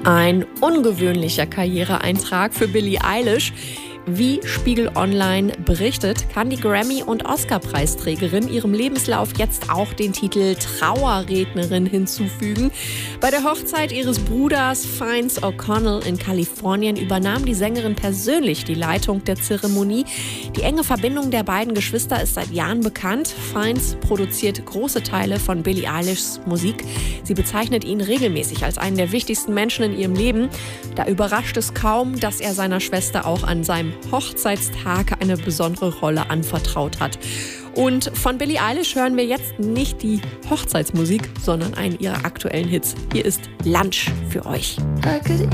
Ein ungewöhnlicher Karriereeintrag für Billie Eilish. Wie Spiegel Online berichtet, kann die Grammy- und Oscar-Preisträgerin ihrem Lebenslauf jetzt auch den Titel Trauerrednerin hinzufügen. Bei der Hochzeit ihres Bruders Fiennes O'Connell in Kalifornien übernahm die Sängerin persönlich die Leitung der Zeremonie. Die enge Verbindung der beiden Geschwister ist seit Jahren bekannt. Fiennes produziert große Teile von Billie Eilishs Musik. Sie bezeichnet ihn regelmäßig als einen der wichtigsten Menschen in ihrem Leben. Da überrascht es kaum, dass er seiner Schwester auch an seinem Hochzeitstag eine besondere Rolle anvertraut hat. Und von Billie Eilish hören wir jetzt nicht die Hochzeitsmusik, sondern einen ihrer aktuellen Hits. Hier ist Lunch für euch. I could